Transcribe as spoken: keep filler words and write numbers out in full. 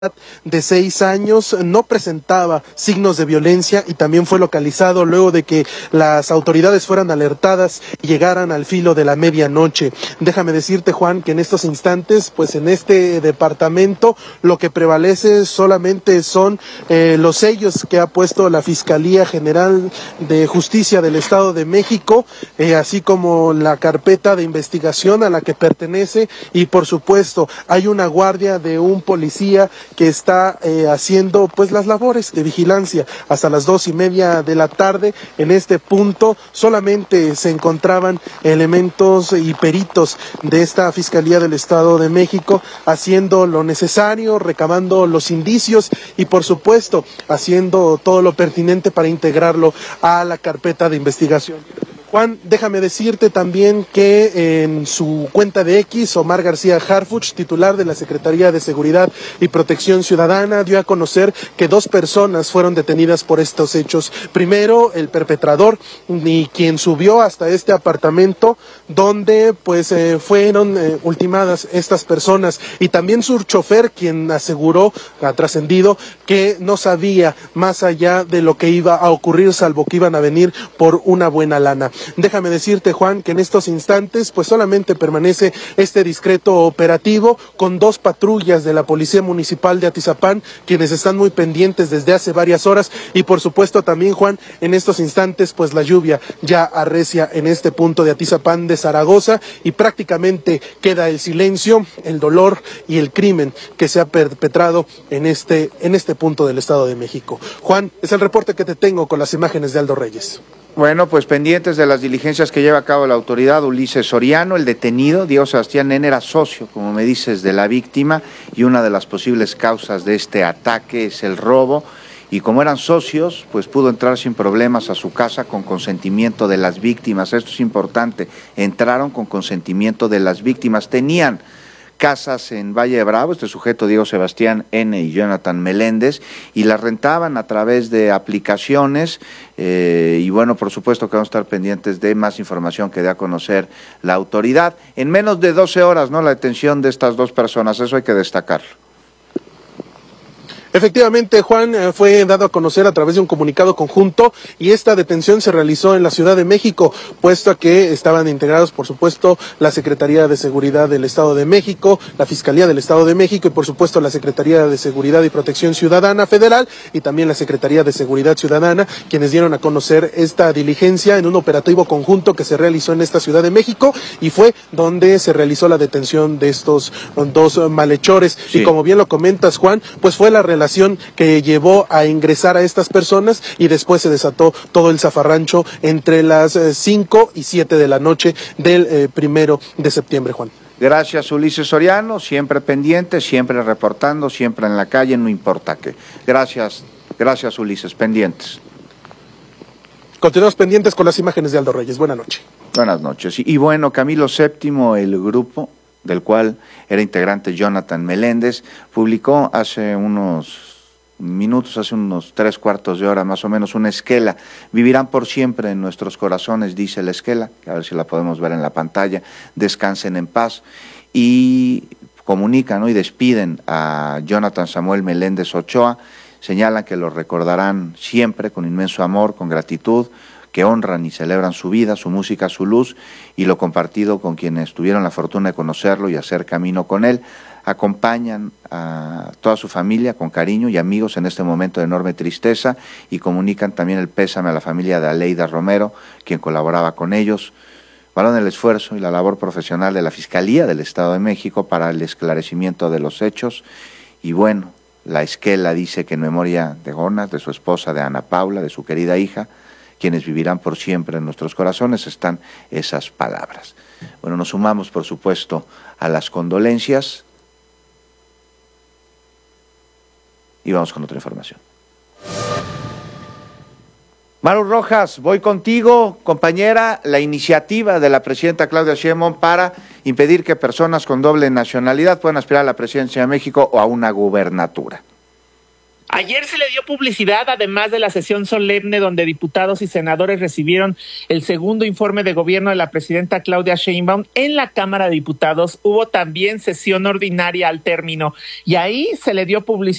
de seis años no presentaba signos de violencia y también fue localizado luego de que las autoridades fueran alertadas y llegaran al filo de la medianoche. Déjame decirte, Juan, que en estos instantes, pues en este departamento lo que prevalece solamente son eh, los sellos que ha puesto la Fiscalía General de Justicia del Estado de México, eh, así como la carpeta de investigación a la que pertenece, y por supuesto hay una guardia de un policía que está eh, haciendo pues las labores de vigilancia hasta las dos y media de la tarde. En este punto solamente se encontraban elementos y peritos de esta Fiscalía del Estado de México haciendo lo necesario, recabando los indicios y por supuesto haciendo todo lo pertinente para integrarlo a la carpeta de investigación. Juan, déjame decirte también que en su cuenta de X, Omar García Harfuch, titular de la Secretaría de Seguridad y Protección Ciudadana, dio a conocer que dos personas fueron detenidas por estos hechos. Primero, el perpetrador, y quien subió hasta este apartamento donde pues eh, fueron eh, ultimadas estas personas, y también su chofer, quien aseguró, ha trascendido, que no sabía más allá de lo que iba a ocurrir, salvo que iban a venir por una buena lana. Déjame decirte, Juan, que en estos instantes pues solamente permanece este discreto operativo con dos patrullas de la Policía Municipal de Atizapán, quienes están muy pendientes desde hace varias horas, y por supuesto también, Juan, en estos instantes pues la lluvia ya arrecia en este punto de Atizapán de Zaragoza y prácticamente queda el silencio, el dolor y el crimen que se ha perpetrado en este, en este punto del Estado de México. Juan, es el reporte que te tengo con las imágenes de Aldo Reyes. Bueno, pues pendientes de las diligencias que lleva a cabo la autoridad. Ulises Soriano, el detenido, Diego Sebastián N., era socio, como me dices, de la víctima, y una de las posibles causas de este ataque es el robo, y como eran socios, pues pudo entrar sin problemas a su casa con consentimiento de las víctimas. Esto es importante, entraron con consentimiento de las víctimas, tenían casas en Valle de Bravo, este sujeto Diego Sebastián N. y Jonathan Meléndez, y las rentaban a través de aplicaciones, eh, y bueno, por supuesto que vamos a estar pendientes de más información que dé a conocer la autoridad. En menos de doce horas, ¿no?, la detención de estas dos personas, eso hay que destacarlo. Efectivamente, Juan, eh, fue dado a conocer a través de un comunicado conjunto, y esta detención se realizó en la Ciudad de México, puesto a que estaban integrados, por supuesto, la Secretaría de Seguridad del Estado de México, la Fiscalía del Estado de México y, por supuesto, la Secretaría de Seguridad y Protección Ciudadana Federal y también la Secretaría de Seguridad Ciudadana, quienes dieron a conocer esta diligencia en un operativo conjunto que se realizó en esta Ciudad de México, y fue donde se realizó la detención de estos dos malhechores. Sí. Y como bien lo comentas, Juan, pues fue la relación que llevó a ingresar a estas personas, y después se desató todo el zafarrancho entre las cinco y siete de la noche del eh, primero de septiembre, Juan. Gracias, Ulises Soriano, siempre pendiente, siempre reportando, siempre en la calle, no importa qué. Gracias, gracias, Ulises, pendientes. Continuamos pendientes con las imágenes de Aldo Reyes. Buenas noches. Buenas noches. Y, y bueno, Camilo séptimo, el grupo del cual era integrante Jonathan Meléndez, publicó hace unos minutos, hace unos tres cuartos de hora más o menos, una esquela. Vivirán por siempre en nuestros corazones, dice la esquela, a ver si la podemos ver en la pantalla. Descansen en paz. Y comunican, ¿no?, y despiden a Jonathan Samuel Meléndez Ochoa. Señalan que lo recordarán siempre con inmenso amor, con gratitud, que honran y celebran su vida, su música, su luz, y lo compartido con quienes tuvieron la fortuna de conocerlo y hacer camino con él. Acompañan a toda su familia con cariño y amigos en este momento de enorme tristeza, y comunican también el pésame a la familia de Aleida Romero, quien colaboraba con ellos. Valoran el esfuerzo y la labor profesional de la Fiscalía del Estado de México para el esclarecimiento de los hechos. Y bueno, la esquela dice que en memoria de Jonas, de su esposa, de Ana Paula, de su querida hija, quienes vivirán por siempre en nuestros corazones, están esas palabras. Bueno, nos sumamos, por supuesto, a las condolencias y vamos con otra información. Maru Rojas, voy contigo, compañera. La iniciativa de la presidenta Claudia Sheinbaum para impedir que personas con doble nacionalidad puedan aspirar a la presidencia de México o a una gubernatura. Ayer se le dio publicidad, además de la sesión solemne donde diputados y senadores recibieron el segundo informe de gobierno de la presidenta Claudia Sheinbaum. En la Cámara de Diputados hubo también sesión ordinaria al término y ahí se le dio publicidad